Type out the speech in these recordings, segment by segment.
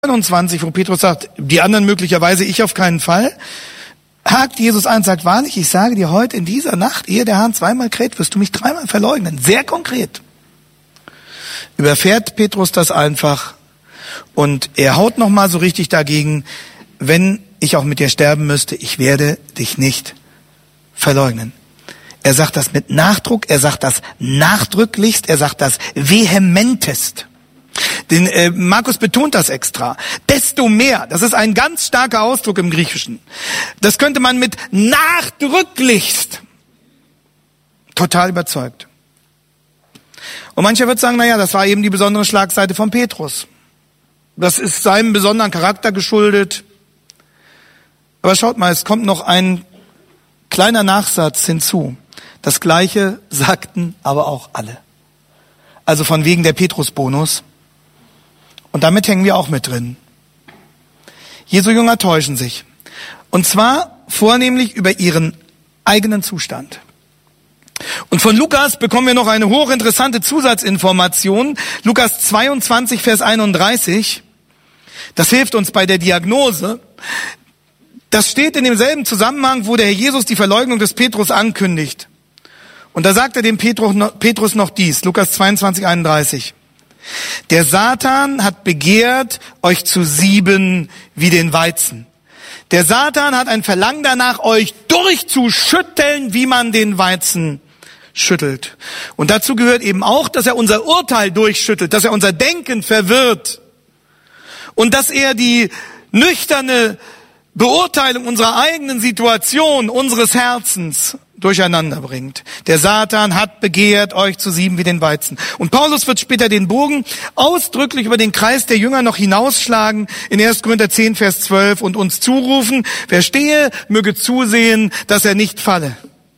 29, wo Petrus sagt, die anderen möglicherweise, ich auf keinen Fall, hakt Jesus an und sagt, wahrlich, ich sage dir heute in dieser Nacht, ehe der Hahn zweimal kräht, wirst du mich dreimal verleugnen. Sehr konkret. Überfährt Petrus das einfach und er haut nochmal so richtig dagegen, wenn ich auch mit dir sterben müsste, ich werde dich nicht verleugnen. Er sagt das mit Nachdruck, er sagt das nachdrücklichst, er sagt das vehementest. Markus betont das extra. Desto mehr, das ist ein ganz starker Ausdruck im Griechischen. Das könnte man mit nachdrücklichst total überzeugt. Und mancher wird sagen, naja, das war eben die besondere Schlagseite von Petrus. Das ist seinem besonderen Charakter geschuldet. Aber schaut mal, es kommt noch ein kleiner Nachsatz hinzu. Das Gleiche sagten aber auch alle. Also von wegen der Petrus-Bonus. Und damit hängen wir auch mit drin. Jesu Jünger täuschen sich. Und zwar vornehmlich über ihren eigenen Zustand. Und von Lukas bekommen wir noch eine hochinteressante Zusatzinformation. Lukas 22, Vers 31. Das hilft uns bei der Diagnose. Das steht in demselben Zusammenhang, wo der Herr Jesus die Verleugnung des Petrus ankündigt. Und da sagt er dem Petrus noch dies. Lukas 22, 31. Der Satan hat begehrt, euch zu sieben wie den Weizen. Der Satan hat ein Verlangen danach, euch durchzuschütteln, wie man den Weizen schüttelt. Und dazu gehört eben auch, dass er unser Urteil durchschüttelt, dass er unser Denken verwirrt und dass er die nüchterne Beurteilung unserer eigenen Situation, unseres Herzens durcheinander bringt. Der Satan hat begehrt, euch zu sieben wie den Weizen. Und Paulus wird später den Bogen ausdrücklich über den Kreis der Jünger noch hinausschlagen in 1. Korinther 10, Vers 12 und uns zurufen, wer stehe, möge zusehen, dass er nicht falle.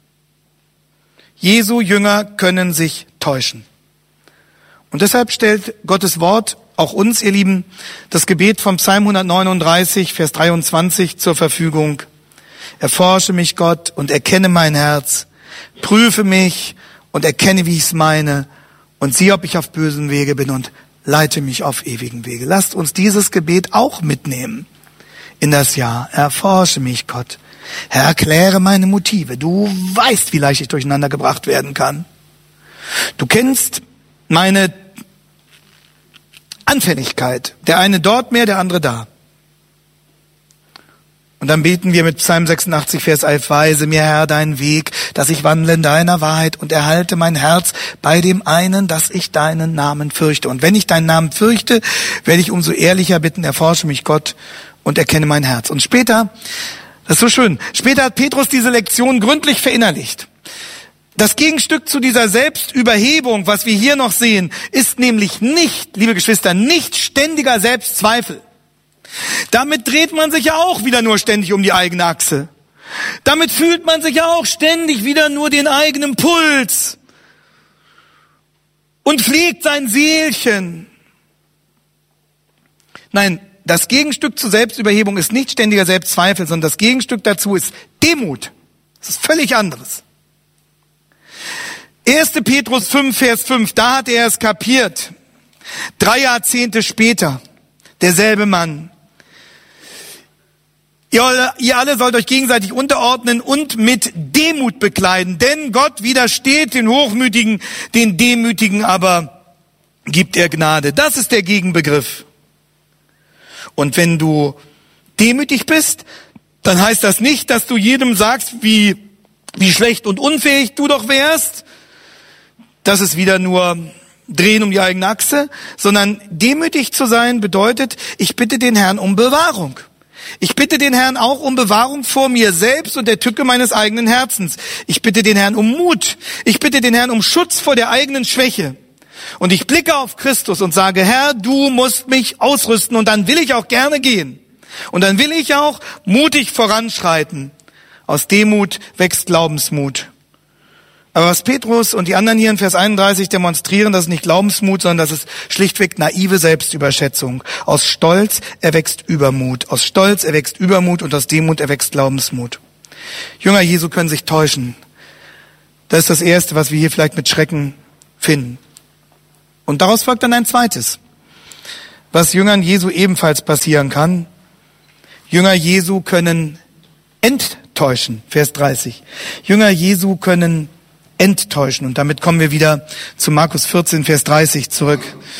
Jesu Jünger können sich täuschen. Und deshalb stellt Gottes Wort auch uns, ihr Lieben, das Gebet vom Psalm 139, Vers 23 zur Verfügung. Erforsche mich, Gott, und erkenne mein Herz. Prüfe mich und erkenne, wie ich es meine. Und sieh, ob ich auf bösen Wege bin und leite mich auf ewigen Wege. Lasst uns dieses Gebet auch mitnehmen in das Jahr. Erforsche mich, Gott. Herr, erkläre meine Motive. Du weißt, wie leicht ich durcheinander gebracht werden kann. Du kennst meine Anfälligkeit. Der eine dort mehr, der andere da. Und dann beten wir mit Psalm 86, Vers 11, weise mir, Herr, deinen Weg, dass ich wandle in deiner Wahrheit und erhalte mein Herz bei dem einen, dass ich deinen Namen fürchte. Und wenn ich deinen Namen fürchte, werde ich umso ehrlicher bitten, erforsche mich, Gott, und erkenne mein Herz. Und später, das ist so schön, später hat Petrus diese Lektion gründlich verinnerlicht. Das Gegenstück zu dieser Selbstüberhebung, was wir hier noch sehen, ist nämlich nicht, liebe Geschwister, nicht ständiger Selbstzweifel. Damit dreht man sich ja auch wieder nur ständig um die eigene Achse. Damit fühlt man sich ja auch ständig wieder nur den eigenen Puls und pflegt sein Seelchen. Nein, das Gegenstück zur Selbstüberhebung ist nicht ständiger Selbstzweifel, sondern das Gegenstück dazu ist Demut. Das ist völlig anderes. 1. Petrus 5, Vers 5, da hat er es kapiert. 3 Jahrzehnte später, derselbe Mann. Ihr alle sollt euch gegenseitig unterordnen und mit Demut bekleiden, denn Gott widersteht den Hochmütigen, den Demütigen aber gibt er Gnade. Das ist der Gegenbegriff. Und wenn du demütig bist, dann heißt das nicht, dass du jedem sagst, wie schlecht und unfähig du doch wärst. Das ist wieder nur Drehen um die eigene Achse, sondern demütig zu sein bedeutet, ich bitte den Herrn um Bewahrung. Ich bitte den Herrn auch um Bewahrung vor mir selbst und der Tücke meines eigenen Herzens. Ich bitte den Herrn um Mut. Ich bitte den Herrn um Schutz vor der eigenen Schwäche. Und ich blicke auf Christus und sage, Herr, du musst mich ausrüsten und dann will ich auch gerne gehen. Und dann will ich auch mutig voranschreiten. Aus Demut wächst Glaubensmut. Aber was Petrus und die anderen hier in Vers 31 demonstrieren, das ist nicht Glaubensmut, sondern das ist schlichtweg naive Selbstüberschätzung. Aus Stolz erwächst Übermut. Aus Stolz erwächst Übermut und aus Demut erwächst Glaubensmut. Jünger Jesu können sich täuschen. Das ist das Erste, was wir hier vielleicht mit Schrecken finden. Und daraus folgt dann ein zweites. was Jüngern Jesu ebenfalls passieren kann. Jünger Jesu können enttäuschen, Vers 30. Jünger Jesu können enttäuschen. Und damit kommen wir wieder zu Markus 14, Vers 30 zurück.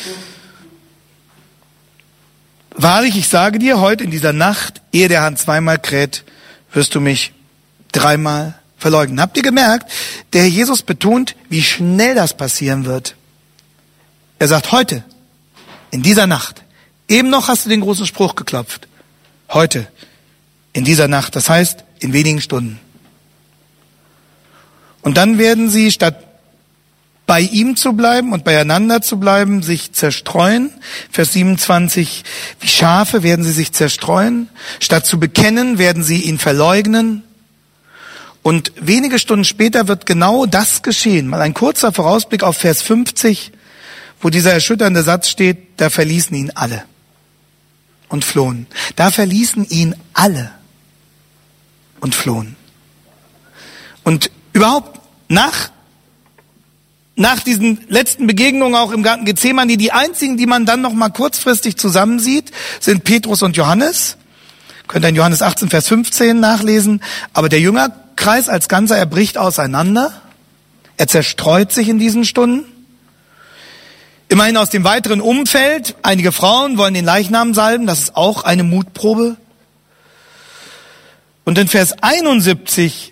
Wahrlich, ich sage dir, heute in dieser Nacht, ehe der Hahn zweimal kräht, wirst du mich dreimal verleugnen. Habt ihr gemerkt, der Herr Jesus betont, wie schnell das passieren wird. Er sagt heute, in dieser Nacht. Eben noch hast du den großen Spruch geklopft. Heute, in dieser Nacht. Das heißt, in wenigen Stunden. Und dann werden sie, statt bei ihm zu bleiben und beieinander zu bleiben, sich zerstreuen. Vers 27, wie Schafe werden sie sich zerstreuen. Statt zu bekennen, werden sie ihn verleugnen. Und wenige Stunden später wird genau das geschehen. Mal ein kurzer Vorausblick auf Vers 50, wo dieser erschütternde Satz steht, da verließen ihn alle und flohen. Da verließen ihn alle und flohen. Und überhaupt nach diesen letzten Begegnungen auch im Garten Gethsemane, die einzigen, die man dann noch mal kurzfristig zusammensieht, sind Petrus und Johannes. Könnt ihr in Johannes 18, Vers 15 nachlesen. Aber der Jüngerkreis als Ganzer, er bricht auseinander. Er zerstreut sich in diesen Stunden. Immerhin aus dem weiteren Umfeld. Einige Frauen wollen den Leichnam salben. Das ist auch eine Mutprobe. Und in Vers 71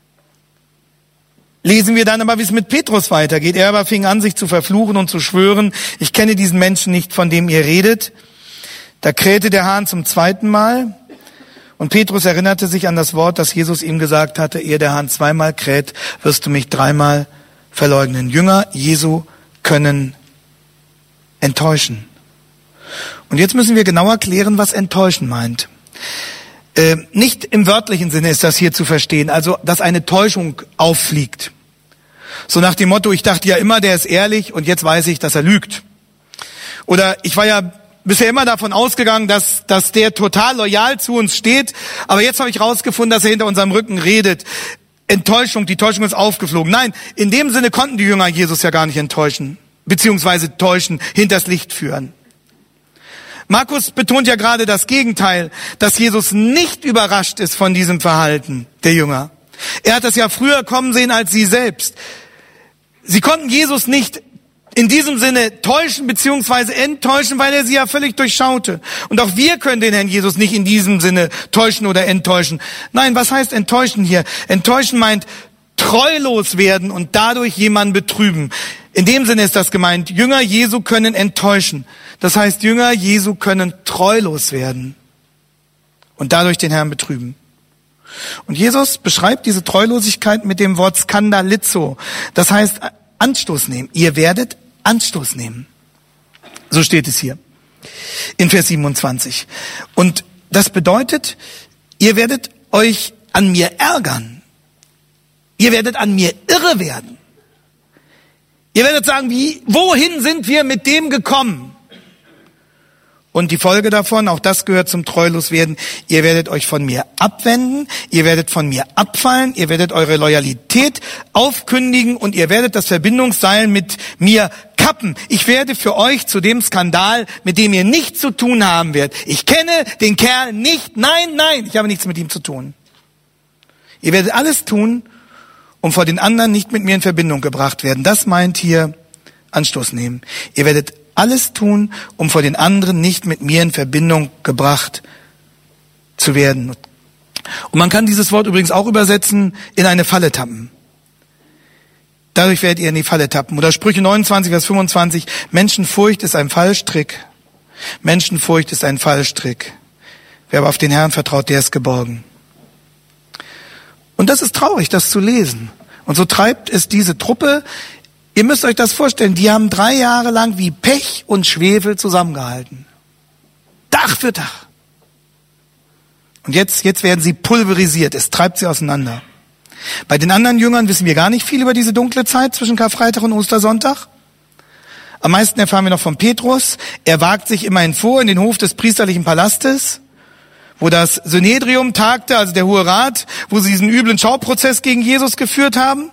lesen wir dann aber, wie es mit Petrus weitergeht. Er aber fing an, sich zu verfluchen und zu schwören, ich kenne diesen Menschen nicht, von dem ihr redet. Da krähte der Hahn zum zweiten Mal. Und Petrus erinnerte sich an das Wort, das Jesus ihm gesagt hatte, ehe der Hahn zweimal kräht, wirst du mich dreimal verleugnen. Jünger Jesu können enttäuschen. Und jetzt müssen wir genauer klären, was enttäuschen meint. Nicht im wörtlichen Sinne ist das hier zu verstehen, also dass eine Täuschung auffliegt. So nach dem Motto, ich dachte ja immer, der ist ehrlich und jetzt weiß ich, dass er lügt. Oder ich war ja bisher immer davon ausgegangen, dass der total loyal zu uns steht, aber jetzt habe ich rausgefunden, dass er hinter unserem Rücken redet. Enttäuschung, die Täuschung ist aufgeflogen. Nein, in dem Sinne konnten die Jünger Jesus ja gar nicht enttäuschen, beziehungsweise täuschen, hinters Licht führen. Markus betont ja gerade das Gegenteil, dass Jesus nicht überrascht ist von diesem Verhalten der Jünger. Er hat das ja früher kommen sehen als sie selbst. Sie konnten Jesus nicht in diesem Sinne täuschen bzw. enttäuschen, weil er sie ja völlig durchschaute. Und auch wir können den Herrn Jesus nicht in diesem Sinne täuschen oder enttäuschen. Nein, was heißt enttäuschen hier? Enttäuschen meint treulos werden und dadurch jemanden betrüben. In dem Sinne ist das gemeint, Jünger Jesu können enttäuschen. Das heißt, Jünger Jesu können treulos werden und dadurch den Herrn betrüben. Und Jesus beschreibt diese Treulosigkeit mit dem Wort skandalizo. Das heißt, Anstoß nehmen. Ihr werdet Anstoß nehmen. So steht es hier in Vers 27. Und das bedeutet, ihr werdet euch an mir ärgern. Ihr werdet an mir irre werden. Ihr werdet sagen, wohin sind wir mit dem gekommen? Und die Folge davon, auch das gehört zum Treuloswerden, ihr werdet euch von mir abwenden, ihr werdet von mir abfallen, ihr werdet eure Loyalität aufkündigen und ihr werdet das Verbindungsseil mit mir kappen. Ich werde für euch zu dem Skandal, mit dem ihr nichts zu tun haben werdet. Ich kenne den Kerl nicht, nein, ich habe nichts mit ihm zu tun. Ihr werdet alles tun, um vor den anderen nicht mit mir in Verbindung gebracht werden. Das meint hier Anstoß nehmen. Ihr werdet alles tun, um vor den anderen nicht mit mir in Verbindung gebracht zu werden. Und man kann dieses Wort übrigens auch übersetzen, in eine Falle tappen. Dadurch werdet ihr in die Falle tappen. Oder Sprüche 29, Vers 25, Menschenfurcht ist ein Fallstrick. Menschenfurcht ist ein Fallstrick. Wer aber auf den Herrn vertraut, der ist geborgen. Und das ist traurig, das zu lesen. Und so treibt es diese Truppe. Ihr müsst euch das vorstellen, die haben 3 Jahre lang wie Pech und Schwefel zusammengehalten. Tag für Tag. Und jetzt werden sie pulverisiert, es treibt sie auseinander. Bei den anderen Jüngern wissen wir gar nicht viel über diese dunkle Zeit zwischen Karfreitag und Ostersonntag. Am meisten erfahren wir noch von Petrus. Er wagt sich immerhin vor in den Hof des priesterlichen Palastes, wo das Synedrium tagte, also der Hohe Rat, wo sie diesen üblen Schauprozess gegen Jesus geführt haben.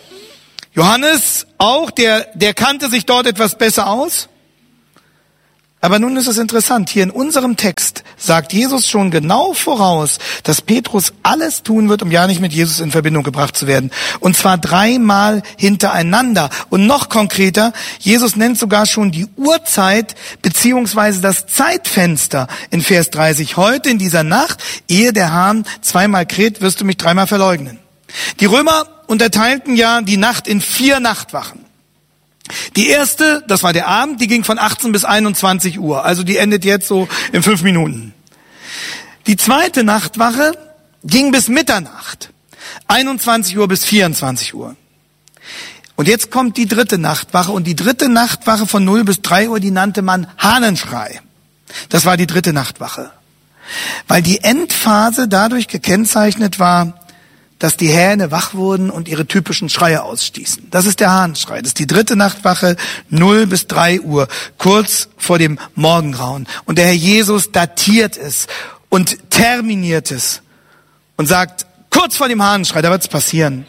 Johannes auch, der kannte sich dort etwas besser aus. Aber nun ist es interessant, hier in unserem Text sagt Jesus schon genau voraus, dass Petrus alles tun wird, um ja nicht mit Jesus in Verbindung gebracht zu werden. Und zwar 3-mal hintereinander. Und noch konkreter, Jesus nennt sogar schon die Uhrzeit beziehungsweise das Zeitfenster in Vers 30. Heute in dieser Nacht, ehe der Hahn 2-mal kräht, wirst du mich 3-mal verleugnen. Die Römer unterteilten ja die Nacht in 4 Nachtwachen. Die erste, das war der Abend, die ging von 18 bis 21 Uhr. Also die endet jetzt so in 5 Minuten. Die zweite Nachtwache ging bis Mitternacht. 21 Uhr bis 24 Uhr. Und jetzt kommt die dritte Nachtwache. Und die dritte Nachtwache von 0 bis 3 Uhr, die nannte man Hahnenschrei. Das war die dritte Nachtwache. Weil die Endphase dadurch gekennzeichnet war, dass die Hähne wach wurden und ihre typischen Schreie ausstießen. Das ist der Hahnenschrei. Das ist die dritte Nachtwache, 0 bis 3 Uhr, kurz vor dem Morgengrauen. Und der Herr Jesus datiert es und terminiert es und sagt, kurz vor dem Hahnenschrei, da wird es passieren.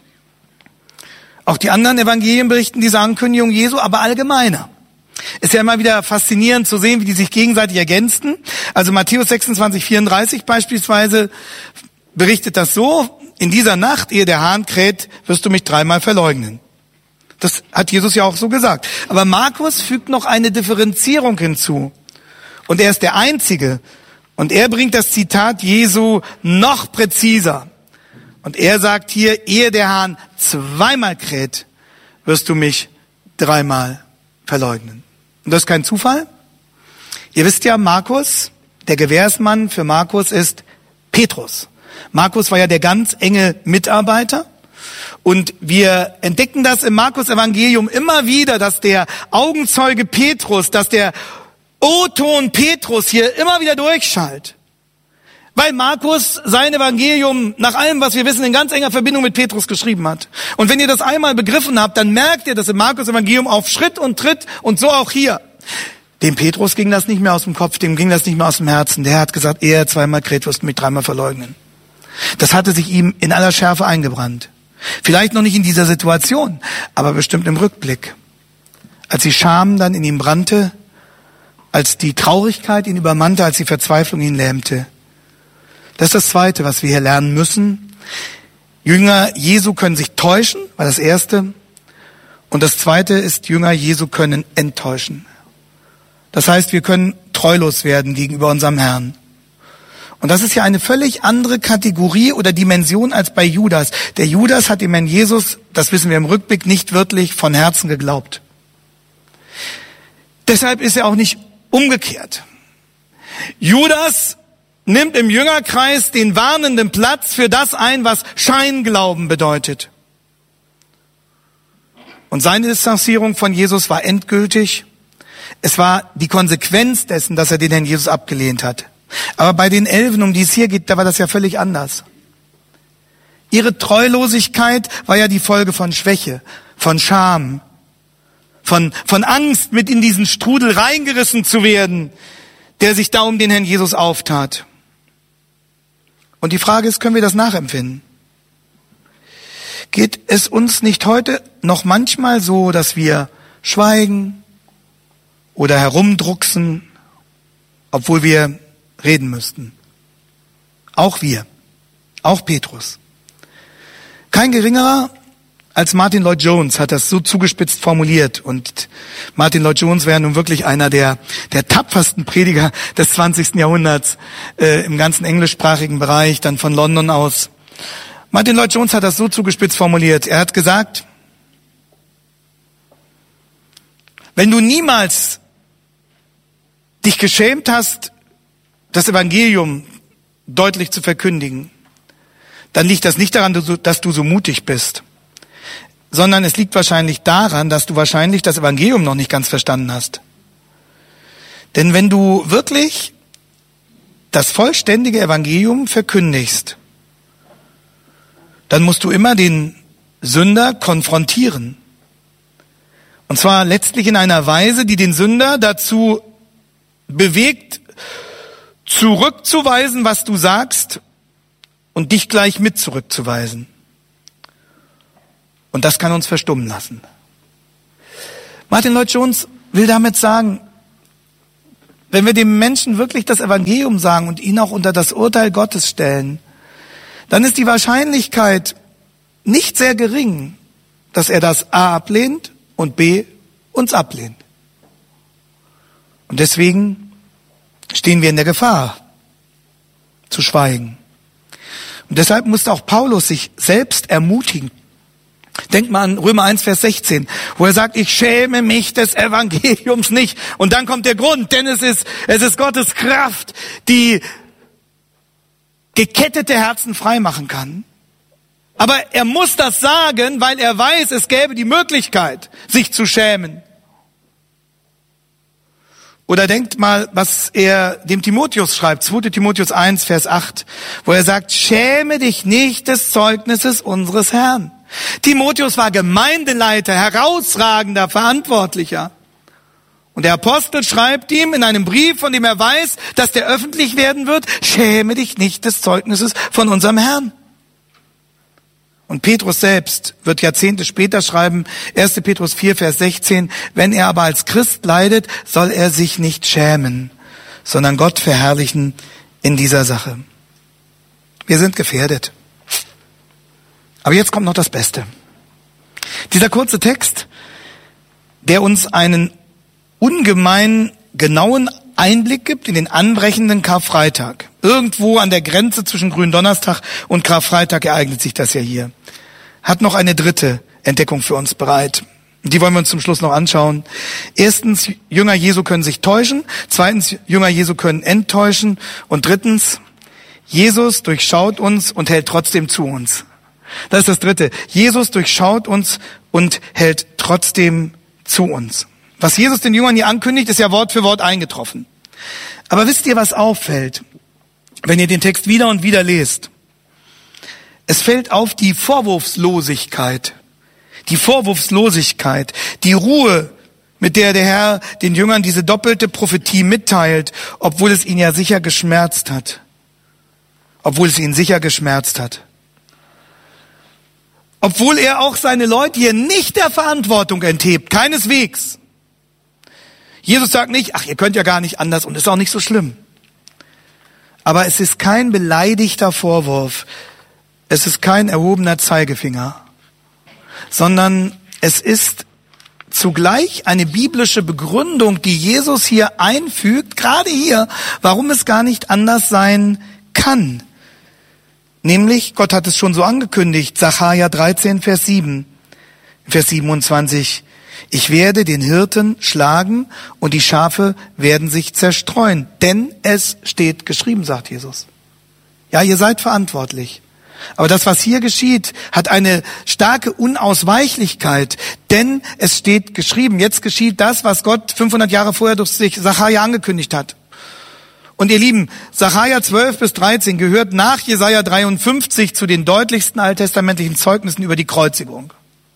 Auch die anderen Evangelien berichten diese Ankündigung Jesu, aber allgemeiner. Ist ja immer wieder faszinierend zu sehen, wie die sich gegenseitig ergänzten. Also Matthäus 26, 34 beispielsweise berichtet das so: In dieser Nacht, ehe der Hahn kräht, wirst du mich 3-mal verleugnen. Das hat Jesus ja auch so gesagt. Aber Markus fügt noch eine Differenzierung hinzu. Und er ist der Einzige. Und er bringt das Zitat Jesu noch präziser. Und er sagt hier, ehe der Hahn 2-mal kräht, wirst du mich 3-mal verleugnen. Und das ist kein Zufall. Ihr wisst ja, Markus, der Gewährsmann für Markus ist Petrus. Markus war ja der ganz enge Mitarbeiter. Und wir entdecken das im Markus-Evangelium immer wieder, dass der Augenzeuge Petrus, dass der O-Ton Petrus hier immer wieder durchschallt. Weil Markus sein Evangelium nach allem, was wir wissen, in ganz enger Verbindung mit Petrus geschrieben hat. Und wenn ihr das einmal begriffen habt, dann merkt ihr, dass im Markus-Evangelium auf Schritt und Tritt und so auch hier. Dem Petrus ging das nicht mehr aus dem Kopf, dem ging das nicht mehr aus dem Herzen. Der hat gesagt, ehe er 2-mal kräht, wirst du mich 3-mal verleugnen. Das hatte sich ihm in aller Schärfe eingebrannt. Vielleicht noch nicht in dieser Situation, aber bestimmt im Rückblick. Als die Scham dann in ihm brannte, als die Traurigkeit ihn übermannte, als die Verzweiflung ihn lähmte. Das ist das Zweite, was wir hier lernen müssen. Jünger Jesu können sich täuschen, war das Erste. Und das Zweite ist, Jünger Jesu können enttäuschen. Das heißt, wir können treulos werden gegenüber unserem Herrn. Und das ist ja eine völlig andere Kategorie oder Dimension als bei Judas. Der Judas hat dem Herrn Jesus, das wissen wir im Rückblick, nicht wirklich von Herzen geglaubt. Deshalb ist er auch nicht umgekehrt. Judas nimmt im Jüngerkreis den warnenden Platz für das ein, was Scheinglauben bedeutet. Und seine Distanzierung von Jesus war endgültig. Es war die Konsequenz dessen, dass er den Herrn Jesus abgelehnt hat. Aber bei den 11, um die es hier geht, da war das ja völlig anders. Ihre Treulosigkeit war ja die Folge von Schwäche, von Scham, von Angst, mit in diesen Strudel reingerissen zu werden, der sich da um den Herrn Jesus auftat. Und die Frage ist, können wir das nachempfinden? Geht es uns nicht heute noch manchmal so, dass wir schweigen oder herumdrucksen, obwohl wir reden müssten? Auch wir, auch Petrus. Kein geringerer als Martyn Lloyd-Jones hat das so zugespitzt formuliert. Und Martyn Lloyd-Jones wäre nun wirklich einer der tapfersten Prediger des 20. Jahrhunderts im ganzen englischsprachigen Bereich, dann von London aus. Martyn Lloyd-Jones hat das so zugespitzt formuliert. Er hat gesagt, wenn du niemals dich geschämt hast, das Evangelium deutlich zu verkündigen, dann liegt das nicht daran, dass du so mutig bist, sondern es liegt wahrscheinlich daran, dass du wahrscheinlich das Evangelium noch nicht ganz verstanden hast. Denn wenn du wirklich das vollständige Evangelium verkündigst, dann musst du immer den Sünder konfrontieren. Und zwar letztlich in einer Weise, die den Sünder dazu bewegt, zurückzuweisen, was du sagst, und dich gleich mit zurückzuweisen. Und das kann uns verstummen lassen. Martyn Lloyd-Jones will damit sagen, wenn wir dem Menschen wirklich das Evangelium sagen und ihn auch unter das Urteil Gottes stellen, dann ist die Wahrscheinlichkeit nicht sehr gering, dass er das A ablehnt und B uns ablehnt. Und deswegen stehen wir in der Gefahr, zu schweigen. Und deshalb musste auch Paulus sich selbst ermutigen. Denkt mal an Römer 1, Vers 16, wo er sagt, ich schäme mich des Evangeliums nicht. Und dann kommt der Grund, denn es ist Gottes Kraft, die gekettete Herzen freimachen kann. Aber er muss das sagen, weil er weiß, es gäbe die Möglichkeit, sich zu schämen. Oder denkt mal, was er dem Timotheus schreibt, 2. Timotheus 1, Vers 8, wo er sagt, schäme dich nicht des Zeugnisses unseres Herrn. Timotheus war Gemeindeleiter, herausragender Verantwortlicher. Und der Apostel schreibt ihm in einem Brief, von dem er weiß, dass der öffentlich werden wird, schäme dich nicht des Zeugnisses von unserem Herrn. Und Petrus selbst wird Jahrzehnte später schreiben, 1. Petrus 4, Vers 16, wenn er aber als Christ leidet, soll er sich nicht schämen, sondern Gott verherrlichen in dieser Sache. Wir sind gefährdet. Aber jetzt kommt noch das Beste. Dieser kurze Text, der uns einen ungemein genauen Einblick gibt in den anbrechenden Karfreitag. Irgendwo an der Grenze zwischen Gründonnerstag und Karfreitag ereignet sich das ja hier. Hat noch eine dritte Entdeckung für uns bereit. Die wollen wir uns zum Schluss noch anschauen. Erstens, Jünger Jesu können sich täuschen. Zweitens, Jünger Jesu können enttäuschen. Und drittens, Jesus durchschaut uns und hält trotzdem zu uns. Das ist das Dritte. Jesus durchschaut uns und hält trotzdem zu uns. Was Jesus den Jüngern hier ankündigt, ist ja Wort für Wort eingetroffen. Aber wisst ihr, was auffällt, wenn ihr den Text wieder und wieder lest? Es fällt auf die Vorwurfslosigkeit. Die Vorwurfslosigkeit, die Ruhe, mit der der Herr den Jüngern diese doppelte Prophetie mitteilt, obwohl es ihn ja sicher geschmerzt hat. Obwohl es ihn sicher geschmerzt hat. Obwohl er auch seine Leute hier nicht der Verantwortung enthebt, keineswegs. Jesus sagt nicht, ach, ihr könnt ja gar nicht anders und ist auch nicht so schlimm. Aber es ist kein beleidigter Vorwurf, es ist kein erhobener Zeigefinger, sondern es ist zugleich eine biblische Begründung, die Jesus hier einfügt, gerade hier, warum es gar nicht anders sein kann. Nämlich, Gott hat es schon so angekündigt, Sacharja 13, Vers 7, Vers 27, ich werde den Hirten schlagen und die Schafe werden sich zerstreuen, denn es steht geschrieben, sagt Jesus. Ja, ihr seid verantwortlich. Aber das, was hier geschieht, hat eine starke Unausweichlichkeit, denn es steht geschrieben. Jetzt geschieht das, was Gott 500 Jahre vorher durch Sacharja angekündigt hat. Und ihr Lieben, Sacharja 12 bis 13 gehört nach Jesaja 53 zu den deutlichsten alttestamentlichen Zeugnissen über die Kreuzigung.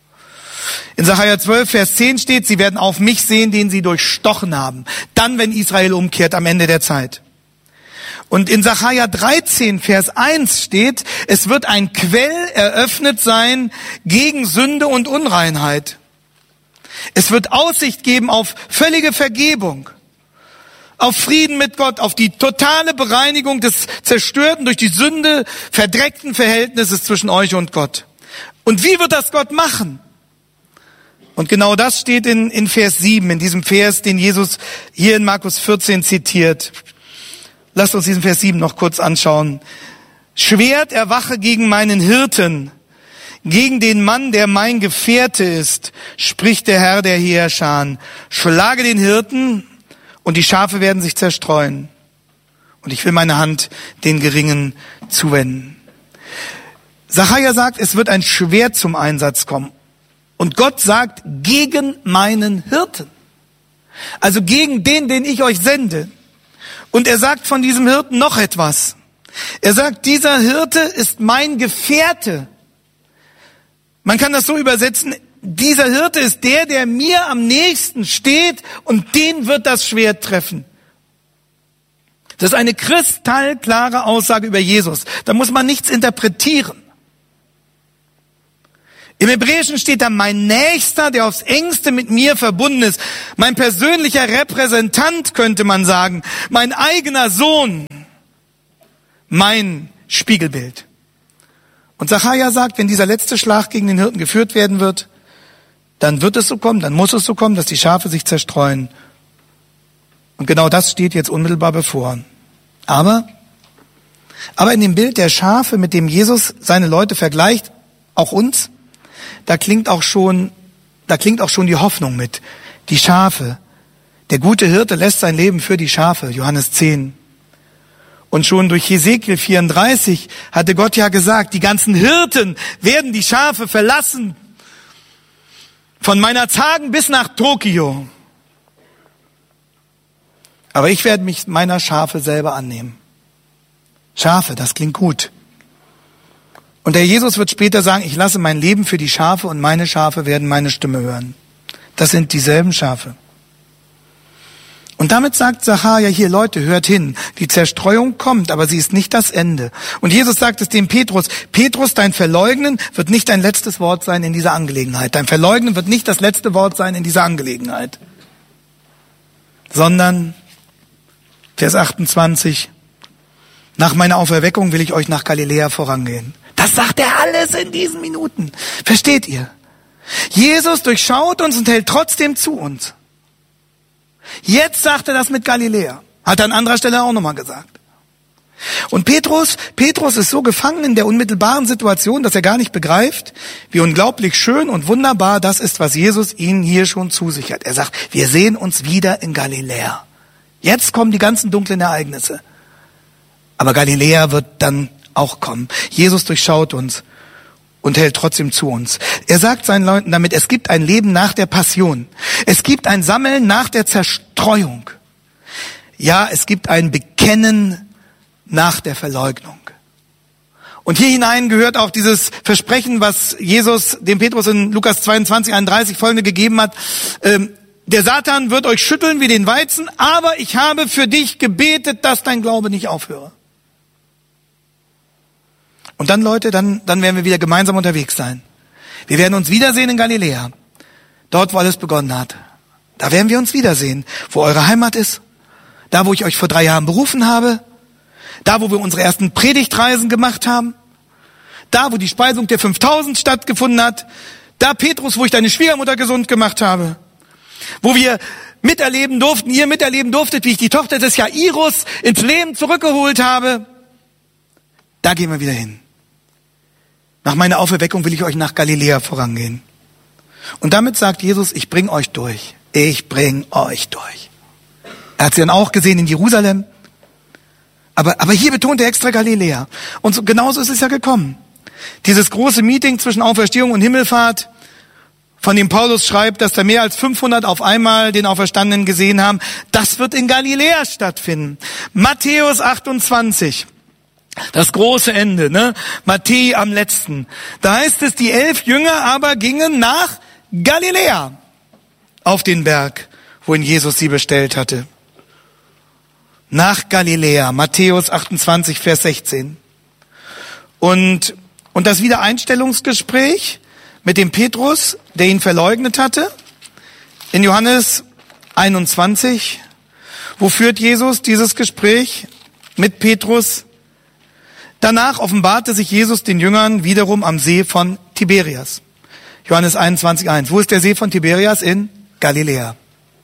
In Sacharja 12, Vers 10 steht, sie werden auf mich sehen, den sie durchstochen haben. Dann, wenn Israel umkehrt am Ende der Zeit. Und in Sacharja 13, Vers 1 steht, es wird ein Quell eröffnet sein gegen Sünde und Unreinheit. Es wird Aussicht geben auf völlige Vergebung, auf Frieden mit Gott, auf die totale Bereinigung des zerstörten, durch die Sünde verdreckten Verhältnisses zwischen euch und Gott. Und wie wird das Gott machen? Und genau das steht in Vers 7, in diesem Vers, den Jesus hier in Markus 14 zitiert. Lasst uns diesen Vers 7 noch kurz anschauen. Schwert erwache gegen meinen Hirten, gegen den Mann, der mein Gefährte ist, spricht der Herr der Heerscharen. Schlage den Hirten und die Schafe werden sich zerstreuen. Und ich will meine Hand den Geringen zuwenden. Sacharja sagt, es wird ein Schwert zum Einsatz kommen. Und Gott sagt, gegen meinen Hirten. Also gegen den ich euch sende. Und er sagt von diesem Hirten noch etwas. Er sagt, dieser Hirte ist mein Gefährte. Man kann das so übersetzen, dieser Hirte ist der mir am nächsten steht und den wird das Schwert treffen. Das ist eine kristallklare Aussage über Jesus. Da muss man nichts interpretieren. Im Hebräischen steht da mein Nächster, der aufs engste mit mir verbunden ist. Mein persönlicher Repräsentant, könnte man sagen. Mein eigener Sohn. Mein Spiegelbild. Und Sacharja sagt, wenn dieser letzte Schlag gegen den Hirten geführt werden wird, dann wird es so kommen, dann muss es so kommen, dass die Schafe sich zerstreuen. Und genau das steht jetzt unmittelbar bevor. Aber in dem Bild der Schafe, mit dem Jesus seine Leute vergleicht, auch uns, da klingt auch schon die Hoffnung mit. Die Schafe. Der gute Hirte lässt sein Leben für die Schafe, Johannes 10. Und schon durch Hesekiel 34 hatte Gott ja gesagt, die ganzen Hirten werden die Schafe verlassen. Von meiner Zagen bis nach Tokio. Aber ich werde mich meiner Schafe selber annehmen. Schafe, das klingt gut. Und der Jesus wird später sagen, ich lasse mein Leben für die Schafe und meine Schafe werden meine Stimme hören. Das sind dieselben Schafe. Und damit sagt Sacharja hier, Leute, hört hin, die Zerstreuung kommt, aber sie ist nicht das Ende. Und Jesus sagt es dem Petrus, Petrus, dein Verleugnen wird nicht dein letztes Wort sein in dieser Angelegenheit. Dein Verleugnen wird nicht das letzte Wort sein in dieser Angelegenheit. Sondern, Vers 28, nach meiner Auferweckung will ich euch nach Galiläa vorangehen. Das sagt er alles in diesen Minuten. Versteht ihr? Jesus durchschaut uns und hält trotzdem zu uns. Jetzt sagt er das mit Galiläa. Hat er an anderer Stelle auch nochmal gesagt. Und Petrus ist so gefangen in der unmittelbaren Situation, dass er gar nicht begreift, wie unglaublich schön und wunderbar das ist, was Jesus ihnen hier schon zusichert. Er sagt, wir sehen uns wieder in Galiläa. Jetzt kommen die ganzen dunklen Ereignisse. Aber Galiläa wird dann auch kommen. Jesus durchschaut uns und hält trotzdem zu uns. Er sagt seinen Leuten damit, es gibt ein Leben nach der Passion. Es gibt ein Sammeln nach der Zerstreuung. Ja, es gibt ein Bekennen nach der Verleugnung. Und hier hinein gehört auch dieses Versprechen, was Jesus dem Petrus in Lukas 22, 31 folgende gegeben hat. Der Satan wird euch schütteln wie den Weizen, aber ich habe für dich gebetet, dass dein Glaube nicht aufhöre. Und dann, Leute, dann werden wir wieder gemeinsam unterwegs sein. Wir werden uns wiedersehen in Galiläa. Dort, wo alles begonnen hat. Da werden wir uns wiedersehen, wo eure Heimat ist. Da, wo ich euch vor 3 Jahren berufen habe. Da, wo wir unsere ersten Predigtreisen gemacht haben. Da, wo die Speisung der 5000 stattgefunden hat. Da, Petrus, wo ich deine Schwiegermutter gesund gemacht habe. Wo wir miterleben durften, ihr miterleben durftet, wie ich die Tochter des Jairus ins Leben zurückgeholt habe. Da gehen wir wieder hin. Nach meiner Auferweckung will ich euch nach Galiläa vorangehen. Und damit sagt Jesus, ich bring euch durch. Ich bring euch durch. Er hat sie dann auch gesehen in Jerusalem. Aber hier betont er extra Galiläa. Und so, genauso ist es ja gekommen. Dieses große Meeting zwischen Auferstehung und Himmelfahrt, von dem Paulus schreibt, dass da mehr als 500 auf einmal den Auferstandenen gesehen haben, das wird in Galiläa stattfinden. Matthäus 28. Das große Ende, ne? Matthäus am letzten. Da heißt es, die 11 Jünger aber gingen nach Galiläa auf den Berg, wohin Jesus sie bestellt hatte. Nach Galiläa, Matthäus 28, Vers 16. Und das Wiedereinstellungsgespräch mit dem Petrus, der ihn verleugnet hatte, in Johannes 21, wo führt Jesus dieses Gespräch mit Petrus? Danach offenbarte sich Jesus den Jüngern wiederum am See von Tiberias. Johannes 21,1. Wo ist der See von Tiberias? In Galiläa.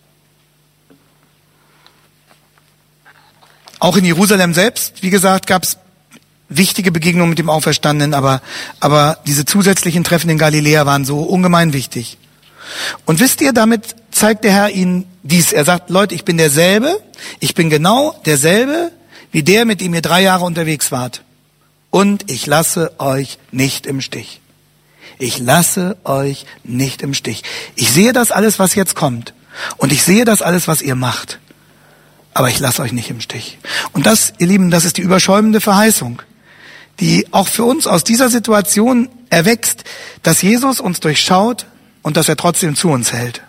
Auch in Jerusalem selbst, wie gesagt, gab es wichtige Begegnungen mit dem Auferstandenen, aber diese zusätzlichen Treffen in Galiläa waren so ungemein wichtig. Und wisst ihr, damit zeigt der Herr ihnen dies. Er sagt, Leute, ich bin derselbe, ich bin genau derselbe, wie der, mit dem ihr 3 Jahre unterwegs wart. Und ich lasse euch nicht im Stich. Ich lasse euch nicht im Stich. Ich sehe das alles, was jetzt kommt. Und ich sehe das alles, was ihr macht. Aber ich lasse euch nicht im Stich. Und das, ihr Lieben, das ist die überschäumende Verheißung, die auch für uns aus dieser Situation erwächst, dass Jesus uns durchschaut und dass er trotzdem zu uns hält.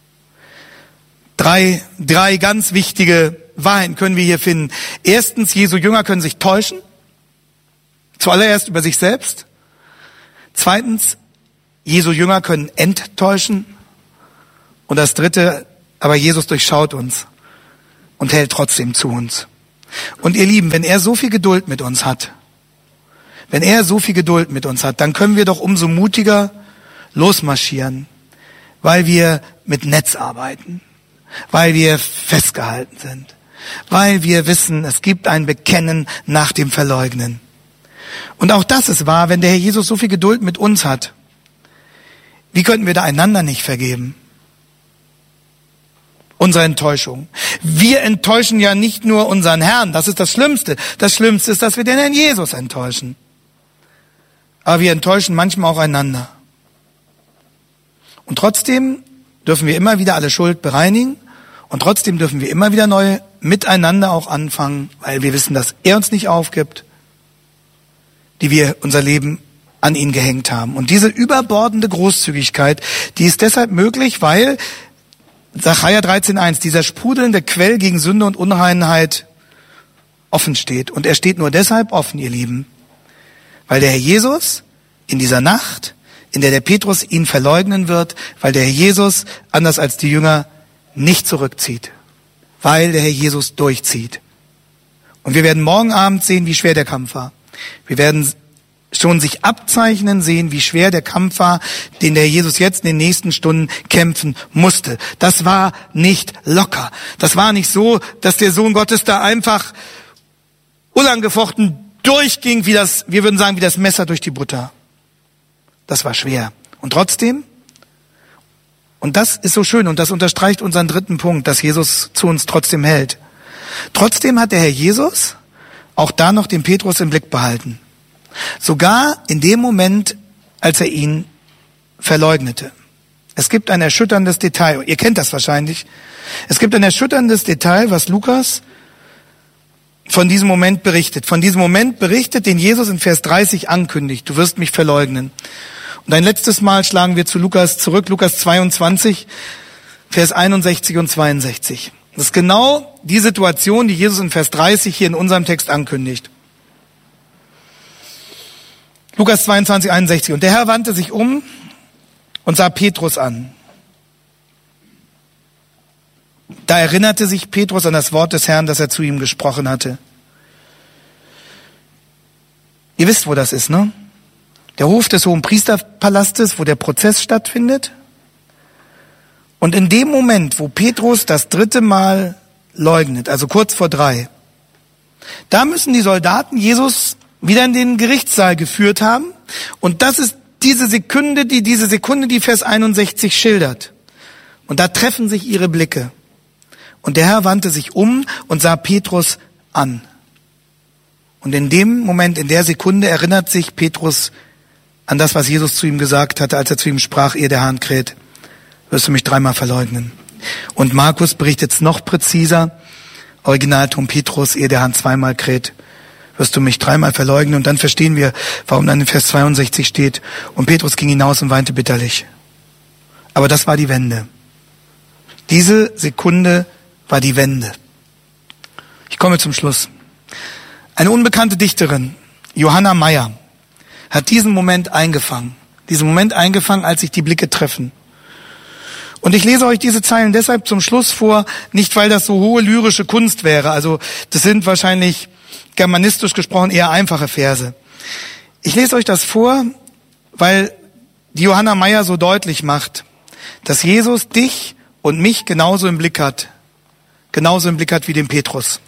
3 ganz wichtige Wahrheiten können wir hier finden. Erstens, Jesu Jünger können sich täuschen. Zuallererst über sich selbst. Zweitens, Jesu Jünger können enttäuschen. Und das dritte, aber Jesus durchschaut uns und hält trotzdem zu uns. Und ihr Lieben, wenn er so viel Geduld mit uns hat, dann können wir doch umso mutiger losmarschieren, weil wir mit Netz arbeiten, weil wir festgehalten sind, weil wir wissen, es gibt ein Bekennen nach dem Verleugnen. Und auch das ist wahr, wenn der Herr Jesus so viel Geduld mit uns hat. Wie könnten wir da einander nicht vergeben? Unsere Enttäuschung. Wir enttäuschen ja nicht nur unseren Herrn, das ist das Schlimmste. Das Schlimmste ist, dass wir den Herrn Jesus enttäuschen. Aber wir enttäuschen manchmal auch einander. Und trotzdem dürfen wir immer wieder alle Schuld bereinigen und trotzdem dürfen wir immer wieder neu miteinander auch anfangen, weil wir wissen, dass er uns nicht aufgibt, die wir unser Leben an ihn gehängt haben. Und diese überbordende Großzügigkeit, die ist deshalb möglich, weil Sacharja 13,1, dieser sprudelnde Quell gegen Sünde und Unreinheit offen steht. Und er steht nur deshalb offen, ihr Lieben, weil der Herr Jesus in dieser Nacht, in der Petrus ihn verleugnen wird, weil der Herr Jesus, anders als die Jünger, nicht zurückzieht. Weil der Herr Jesus durchzieht. Und wir werden morgen Abend sehen, wie schwer der Kampf war. Wir werden schon sich abzeichnen sehen, wie schwer der Kampf war, den der Jesus jetzt in den nächsten Stunden kämpfen musste. Das war nicht locker. Das war nicht so, dass der Sohn Gottes da einfach unangefochten durchging, wir würden sagen, wie das Messer durch die Butter. Das war schwer. Und trotzdem, und das ist so schön, und das unterstreicht unseren dritten Punkt, dass Jesus zu uns trotzdem hält. Trotzdem hat der Herr Jesus auch da noch den Petrus im Blick behalten. Sogar in dem Moment, als er ihn verleugnete. Es gibt ein erschütterndes Detail. Ihr kennt das wahrscheinlich. Es gibt ein erschütterndes Detail, was Lukas von diesem Moment berichtet. Von diesem Moment berichtet, den Jesus in Vers 30 ankündigt. Du wirst mich verleugnen. Und ein letztes Mal schlagen wir zu Lukas zurück. Lukas 22, Vers 61 und 62. Das ist genau die Situation, die Jesus in Vers 30 hier in unserem Text ankündigt. Lukas 22, 61. Und der Herr wandte sich um und sah Petrus an. Da erinnerte sich Petrus an das Wort des Herrn, das er zu ihm gesprochen hatte. Ihr wisst, wo das ist, ne? Der Hof des Hohenpriesterpalastes, wo der Prozess stattfindet. Und in dem Moment, wo Petrus das 3. Mal leugnet, also kurz vor 3, da müssen die Soldaten Jesus wieder in den Gerichtssaal geführt haben. Und das ist diese Sekunde, die Vers 61 schildert. Und da treffen sich ihre Blicke. Und der Herr wandte sich um und sah Petrus an. Und in dem Moment, in der Sekunde erinnert sich Petrus an das, was Jesus zu ihm gesagt hatte, als er zu ihm sprach, ehe der Hahn kräht, wirst du mich 3-mal verleugnen. Und Markus berichtet es noch präziser. Originalton Petrus, ehe der Hahn 2-mal kräht, wirst du mich 3-mal verleugnen. Und dann verstehen wir, warum dann in Vers 62 steht, und Petrus ging hinaus und weinte bitterlich. Aber das war die Wende. Diese Sekunde war die Wende. Ich komme zum Schluss. Eine unbekannte Dichterin, Johanna Meyer, hat diesen Moment eingefangen. Als sich die Blicke treffen. Und ich lese euch diese Zeilen deshalb zum Schluss vor, nicht weil das so hohe lyrische Kunst wäre. Also das sind wahrscheinlich germanistisch gesprochen eher einfache Verse. Ich lese euch das vor, weil die Johanna Meyer so deutlich macht, dass Jesus dich und mich genauso im Blick hat wie den Petrus.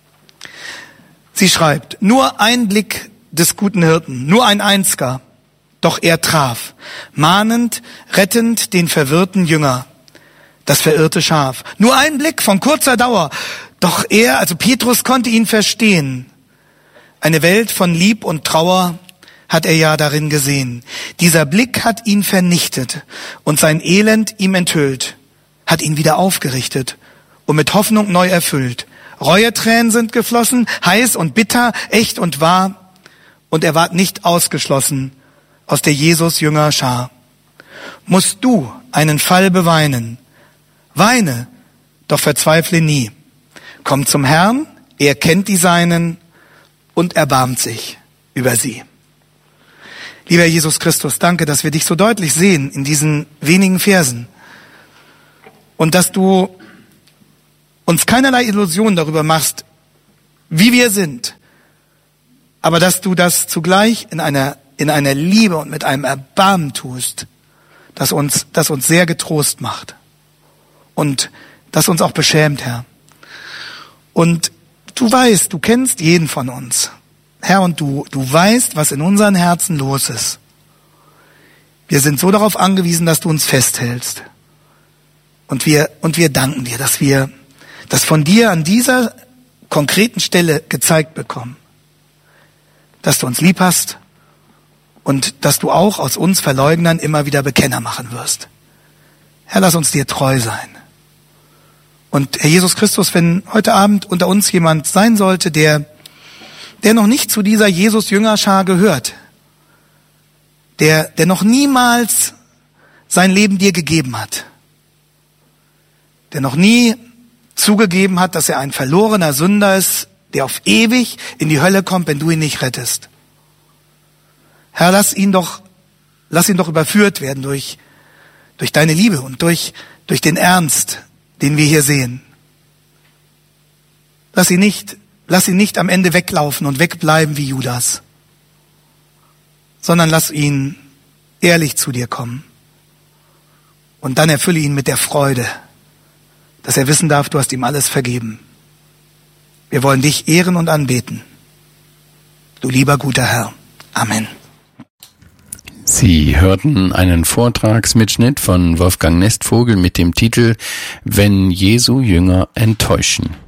Sie schreibt, nur ein Blick des guten Hirten, nur ein einziger, doch er traf, mahnend, rettend den verwirrten Jünger, das verirrte Schaf. Nur ein Blick von kurzer Dauer, doch er, also Petrus, konnte ihn verstehen. Eine Welt von Lieb und Trauer hat er ja darin gesehen. Dieser Blick hat ihn vernichtet und sein Elend ihm enthüllt, hat ihn wieder aufgerichtet und mit Hoffnung neu erfüllt. Reuetränen sind geflossen, heiß und bitter, echt und wahr, und er ward nicht ausgeschlossen aus der Jesus-Jünger-Schar. Musst du einen Fall beweinen, weine, doch verzweifle nie. Komm zum Herrn, er kennt die Seinen und erbarmt sich über sie. Lieber Jesus Christus, danke, dass wir dich so deutlich sehen in diesen wenigen Versen und dass du uns keinerlei Illusionen darüber machst, wie wir sind, aber dass du das zugleich in einer Liebe und mit einem Erbarmen tust, das uns sehr getrost macht und das uns auch beschämt, Herr. Und du weißt, du kennst jeden von uns, Herr, und du weißt, was in unseren Herzen los ist. Wir sind so darauf angewiesen, dass du uns festhältst. Und wir danken dir, dass wir das von dir an dieser konkreten Stelle gezeigt bekommen. Dass du uns lieb hast und dass du auch aus uns Verleugnern immer wieder Bekenner machen wirst. Herr, lass uns dir treu sein. Und Herr Jesus Christus, wenn heute Abend unter uns jemand sein sollte, der noch nicht zu dieser Jesus-Jüngerschar gehört, der noch niemals sein Leben dir gegeben hat, der noch nie zugegeben hat, dass er ein verlorener Sünder ist, der auf ewig in die Hölle kommt, wenn du ihn nicht rettest. Herr, lass ihn doch überführt werden durch deine Liebe und durch den Ernst, den wir hier sehen. Lass ihn nicht am Ende weglaufen und wegbleiben wie Judas, sondern lass ihn ehrlich zu dir kommen. Und dann erfülle ihn mit der Freude, dass er wissen darf, du hast ihm alles vergeben. Wir wollen dich ehren und anbeten. Du lieber guter Herr. Amen. Sie hörten einen Vortragsmitschnitt von Wolfgang Nestvogel mit dem Titel »Wenn Jesu Jünger enttäuschen«.